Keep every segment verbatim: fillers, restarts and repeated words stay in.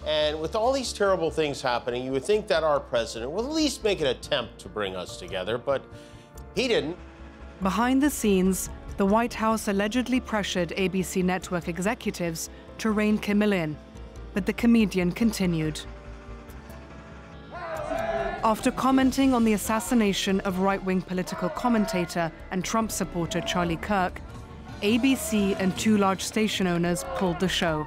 And with all these terrible things happening, you would think that our president will at least make an attempt to bring us together, but he didn't. Behind the scenes, the White House allegedly pressured A B C network executives to rein Kimmel in, but the comedian continued. After commenting on the assassination of right-wing political commentator and Trump supporter Charlie Kirk, A B C and two large station owners pulled the show.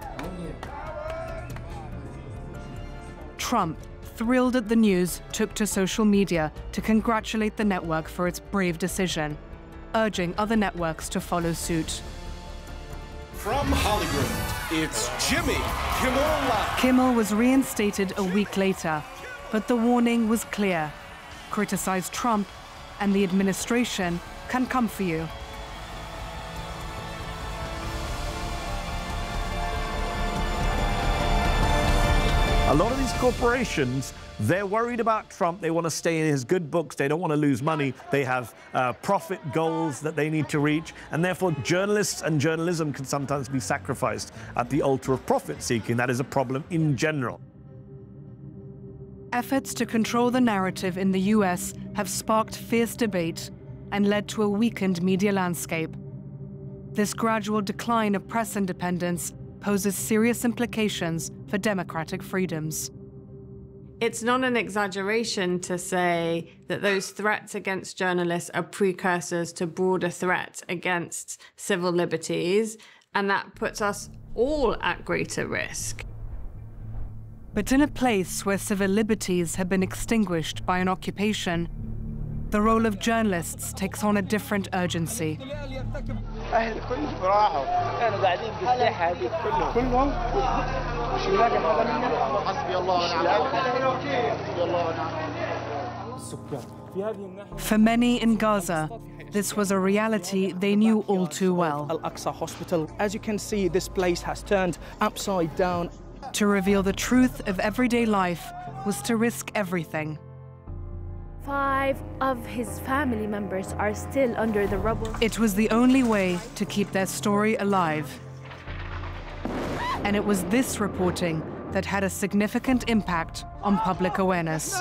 Trump, thrilled at the news, took to social media to congratulate the network for its brave decision, urging other networks to follow suit. From Hollywood, it's Jimmy Kimmel Live. Kimmel was reinstated a week later, but the warning was clear. Criticize Trump, and the administration can come for you. A lot of these corporations, they're worried about Trump. They want to stay in his good books. They don't want to lose money. They have uh, profit goals that they need to reach. And therefore, journalists and journalism can sometimes be sacrificed at the altar of profit-seeking. That is a problem in general. Efforts to control the narrative in the U S have sparked fierce debate and led to a weakened media landscape. This gradual decline of press independence poses serious implications for democratic freedoms. It's not an exaggeration to say that those threats against journalists are precursors to broader threats against civil liberties, and that puts us all at greater risk. But in a place where civil liberties have been extinguished by an occupation, the role of journalists takes on a different urgency. For many in Gaza, this was a reality they knew all too well. Al-Aqsa Hospital. As you can see, this place has turned upside down. To reveal the truth of everyday life was to risk everything. Five of his family members are still under the rubble. It was the only way to keep their story alive. And it was this reporting that had a significant impact on public awareness.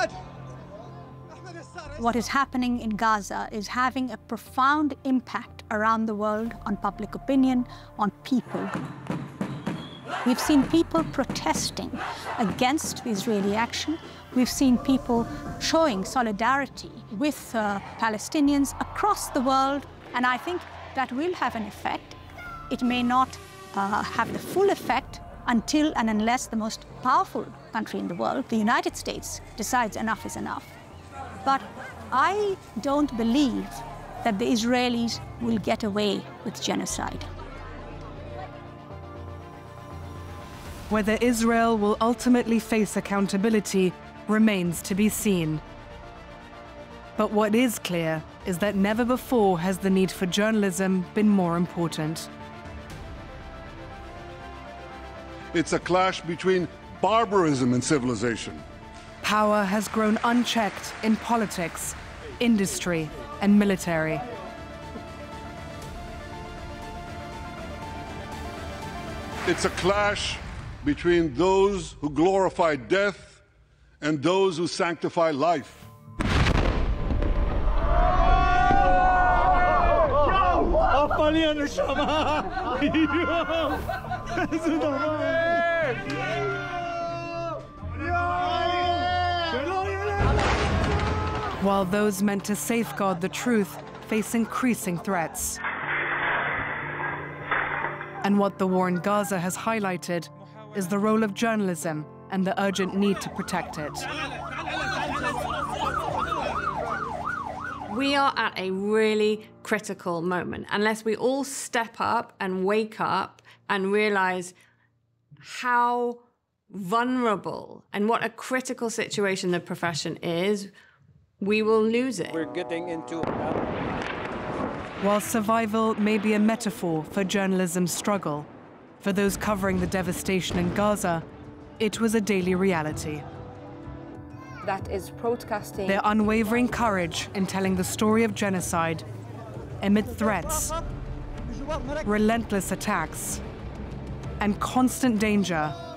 What is happening in Gaza is having a profound impact around the world on public opinion, on people. We've seen people protesting against the Israeli action. We've seen people showing solidarity with uh, Palestinians across the world, and I think that will have an effect. It may not uh, have the full effect until and unless the most powerful country in the world, the United States, decides enough is enough. But I don't believe that the Israelis will get away with genocide. Whether Israel will ultimately face accountability remains to be seen. But what is clear is that never before has the need for journalism been more important. It's a clash between barbarism and civilization. Power has grown unchecked in politics, industry, and military. It's a clash between those who glorify death and those who sanctify life. While those meant to safeguard the truth face increasing threats. And what the war in Gaza has highlighted is the role of journalism and the urgent need to protect it. We are at a really critical moment. Unless we all step up and wake up and realize how vulnerable and what a critical situation the profession is, we will lose it. We're getting into a battle. While survival may be a metaphor for journalism's struggle, for those covering the devastation in Gaza, it was a daily reality. That is broadcasting. Their unwavering courage in telling the story of genocide amid threats, relentless attacks, and constant danger